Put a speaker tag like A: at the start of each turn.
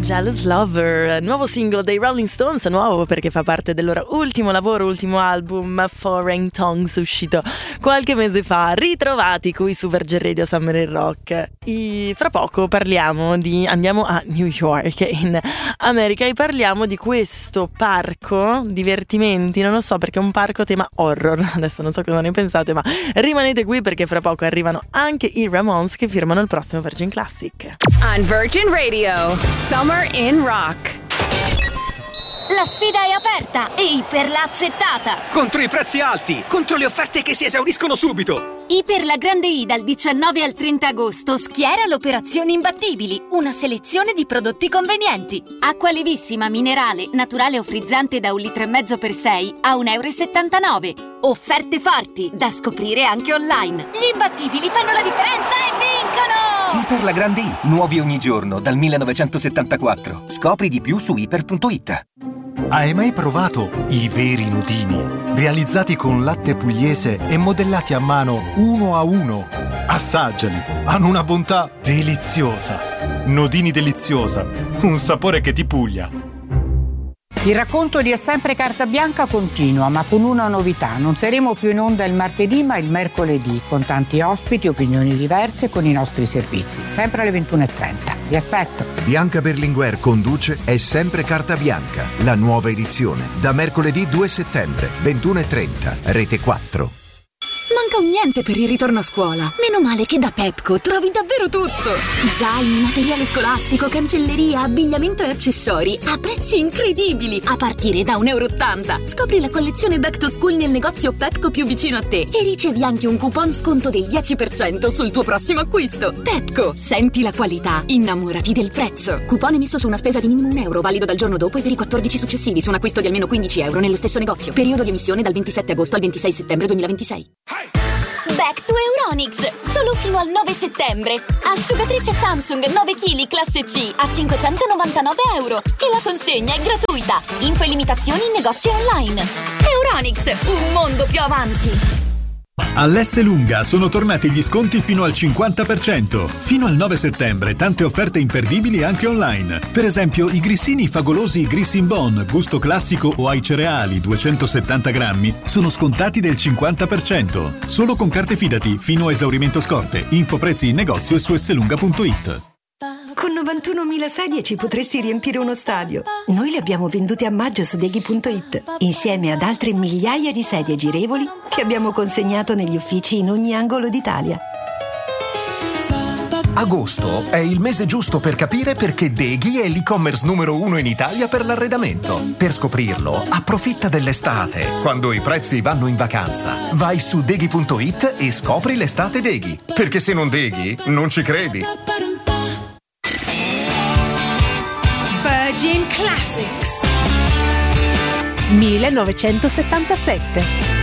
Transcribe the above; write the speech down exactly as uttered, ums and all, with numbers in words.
A: Jealous Lover, nuovo singolo dei Rolling Stones, nuovo perché fa parte del loro ultimo lavoro, ultimo album Foreign Tongues, uscito qualche mese fa. Ritrovati qui su Virgin Radio Summer in Rock. E fra poco parliamo di, andiamo a New York in America e parliamo di questo parco divertimenti, non lo so perché è un parco tema horror, adesso non so cosa ne pensate, ma rimanete qui perché fra poco arrivano anche i Ramones che firmano il prossimo Virgin Classic.
B: On Virgin Radio, Summer in Rock.
C: La sfida è aperta e Iper l'ha accettata.
D: Contro i prezzi alti, contro le offerte che si esauriscono subito.
C: Iper la Grande I dal diciannove al trenta agosto schiera l'operazione Imbattibili, una selezione di prodotti convenienti. Acqua levissima, minerale, naturale o frizzante da un litro e mezzo per sei a un euro e settantanove. Offerte forti, da scoprire anche online. Gli imbattibili fanno la differenza e vincono!
D: Iper la Grande I, nuovi ogni giorno dal millenovecentosettantaquattro. Scopri di più su iper punto it.
E: Hai mai provato i veri nudini? Realizzati con latte pugliese e modellati a mano uno a uno. Assaggiali, hanno una bontà deliziosa. Nodini deliziosa, un sapore che ti puglia.
F: Il racconto di È sempre carta bianca continua, ma con una novità. Non saremo più in onda il martedì, ma il mercoledì, con tanti ospiti, opinioni diverse, con i nostri servizi. Sempre alle ventuno e trenta. Vi aspetto.
G: Bianca Berlinguer conduce È sempre carta bianca, la nuova edizione, da mercoledì due settembre, ventuno e trenta, Rete quattro.
H: Manca un niente per il ritorno a scuola. Meno male che da Pepco trovi davvero tutto. Zaini, materiale scolastico, cancelleria, abbigliamento e accessori a prezzi incredibili, a partire da un euro e ottanta. Scopri la collezione Back to School nel negozio Pepco più vicino a te e ricevi anche un coupon sconto del dieci per cento sul tuo prossimo acquisto. Pepco, senti la qualità, innamorati del prezzo. Coupon emesso su una spesa di minimo un euro, valido dal giorno dopo e per i quattordici successivi su un acquisto di almeno quindici euro nello stesso negozio. Periodo di emissione dal ventisette agosto al ventisei settembre duemilaventisei.
C: Back to Euronics, solo fino al nove settembre. Asciugatrice Samsung nove chili classe C a cinquecentonovantanove euro e la consegna è gratuita. Info e limitazioni in negozi online. Euronics, un mondo più avanti.
I: All'Esselunga sono tornati gli sconti fino al cinquanta per cento. Fino al nove settembre tante offerte imperdibili anche online. Per esempio i grissini favolosi Grissin Bon, gusto classico o ai cereali duecentosettanta grammi sono scontati del cinquanta per cento. Solo con carte Fidati fino a esaurimento scorte. Info prezzi in negozio e su esselunga punto it.
J: Con novantunomila sedie ci potresti riempire uno stadio. Noi le abbiamo vendute a maggio su deghi punto it, insieme ad altre migliaia di sedie girevoli che abbiamo consegnato negli uffici in ogni angolo d'Italia.
K: Agosto è il mese giusto per capire perché Deghi è l'e-commerce numero uno in Italia per l'arredamento. Per scoprirlo, approfitta dell'estate, quando i prezzi vanno in vacanza. Vai su deghi punto it e scopri l'estate Deghi. Perché se non Deghi, non ci credi.
B: Virgin Classics
L: millenovecentosettantasette.